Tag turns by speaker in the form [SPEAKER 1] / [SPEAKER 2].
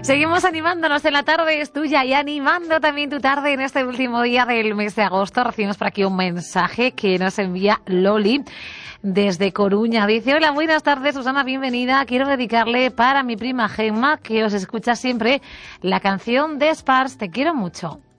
[SPEAKER 1] Seguimos animándonos en la tarde, es tuya, y animando también tu tarde en este último día del mes de agosto. Recibimos por aquí un mensaje que nos envía Loli desde Coruña. Dice: hola, buenas tardes, Susana, bienvenida. Quiero dedicarle para mi prima Gemma, que os escucha siempre, la canción de Spars, Te quiero mucho.